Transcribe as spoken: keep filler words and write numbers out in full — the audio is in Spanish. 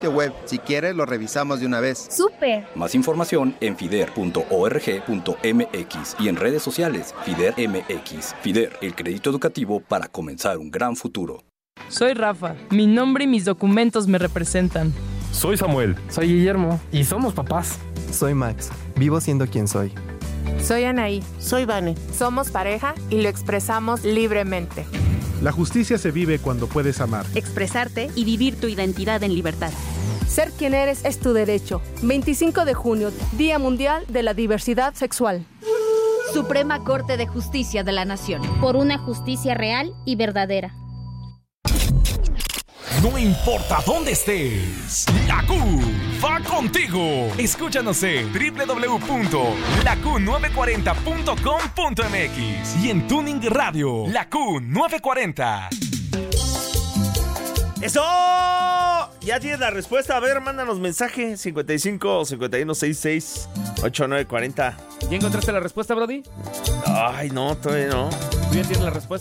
web. Si quieres, lo revisamos de una vez. ¡Súper! Más información en fider punto org punto mx y en redes sociales Fider M X. Fider, el crédito educativo para comenzar un gran futuro. Soy Rafa. Mi nombre y mis documentos me representan. Soy Samuel. Soy Guillermo. Y somos papás. Soy Max. Vivo siendo quien soy. Soy Anaí. Soy Vane. Somos pareja y lo expresamos libremente. La justicia se vive cuando puedes amar, expresarte y vivir tu identidad en libertad. Ser quien eres es tu derecho. veinticinco de junio, Día Mundial de la Diversidad Sexual. Suprema Corte de Justicia de la Nación. Por una justicia real y verdadera. No importa dónde estés, la Q va contigo. Escúchanos en doble u doble u doble u punto la q nueve cuarenta punto com punto m x y en Tuning Radio, La Q nueve cuarenta. ¡Eso! Ya tienes la respuesta. A ver, mándanos mensaje cincuenta y cinco cincuenta y uno sesenta y seis ochenta y nueve cuarenta. ¿Ya encontraste la respuesta, Brody? Ay, no, todavía no. ¿Tú ya tienes la respuesta?